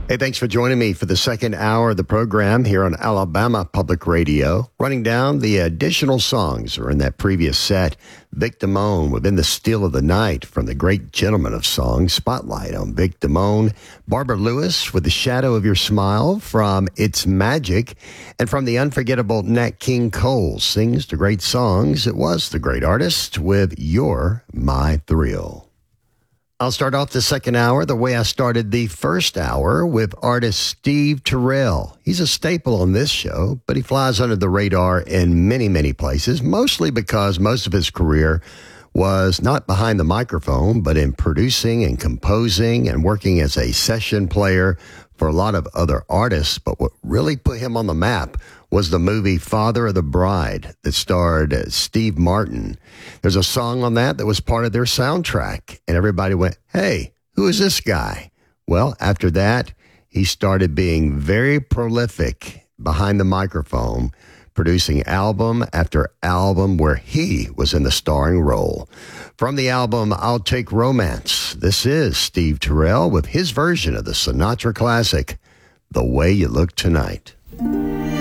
Hey, thanks for joining me for the second hour of the program here on Alabama Public Radio. Running down the additional songs are in that previous set. Vic Damone, Within the Still of the Night, from the great gentleman of song, Spotlight on Vic Damone. Barbara Lewis with The Shadow of Your Smile from It's Magic. And from the unforgettable Nat King Cole, sings the great songs. It was the great artist with You're My Thrill. I'll start off the second hour the way I started the first hour, with artist Steve Terrell. He's a staple on this show, but he flies under the radar in many, many places, mostly because most of his career was not behind the microphone, but in producing and composing and working as a session player for a lot of other artists. But what really put him on the map was the movie Father of the Bride that starred Steve Martin. There's a song on that was part of their soundtrack, and everybody went, hey, who is this guy? Well, after that, he started being very prolific behind the microphone, producing album after album where he was in the starring role. From the album I'll Take Romance, this is Steve Terrell with his version of the Sinatra classic, The Way You Look Tonight.